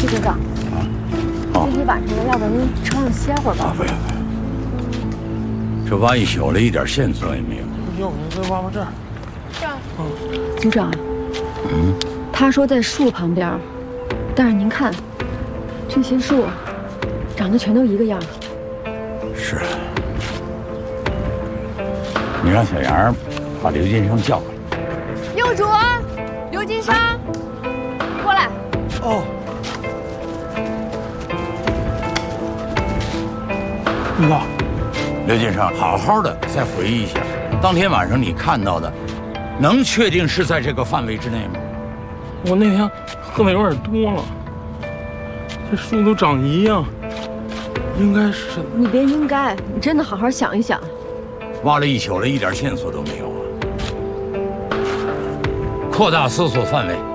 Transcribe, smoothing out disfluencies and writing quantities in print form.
警长。今天晚上要不然您车上歇会儿吧？ 不要。这挖一宿了，一点线索也没有。 要不您再挖挖这儿。 这儿。组长。他说在树旁边，但是您看，这些树长得全都一个样。 是。你让小杨把刘金生叫过来。 幼主，刘金生，过来。 哦。领导， 刘金生，好好的再回忆一下，当天晚上你看到的，能确定是在这个范围之内吗？ 我那天喝的有点多了，这树都长一样，应该是。 你别应该，你真的好好想一想。 挖了一宿了，一点线索都没有啊！扩大搜索范围。